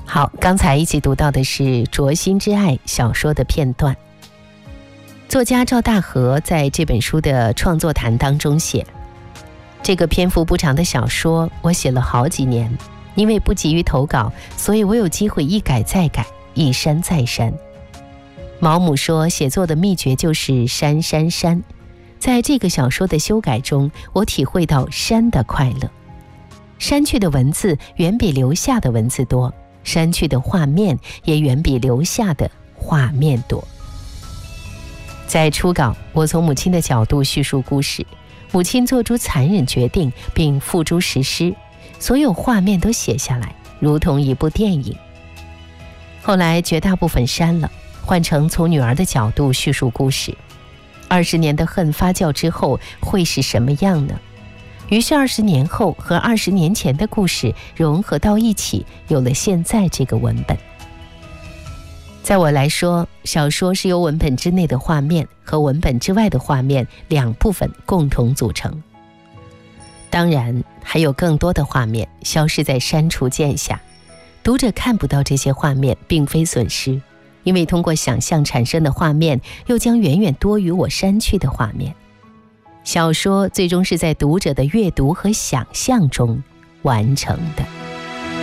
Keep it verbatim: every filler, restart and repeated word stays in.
好，刚才一起读到的是《灼心之爱》小说的片段。作家赵大河在这本书的创作谈当中写，这个篇幅不长的小说我写了好几年，因为不急于投稿，所以我有机会一改再改，一删再删。毛姆说，写作的秘诀就是删删删。在这个小说的修改中，我体会到删的快乐。删去的文字远比留下的文字多，删去的画面也远比留下的画面多。在初稿，我从母亲的角度叙述故事，母亲做出残忍决定并付诸实施，所有画面都写下来，如同一部电影。后来绝大部分删了，换成从女儿的角度叙述故事。二十年的恨发酵之后会是什么样呢？于是二十年后和二十年前的故事融合到一起，有了现在这个文本。在我来说，小说是由文本之内的画面和文本之外的画面两部分共同组成。当然，还有更多的画面消失在删除键下，读者看不到这些画面并非损失，因为通过想象产生的画面又将远远多于我删去的画面。小说最终是在读者的阅读和想象中完成的。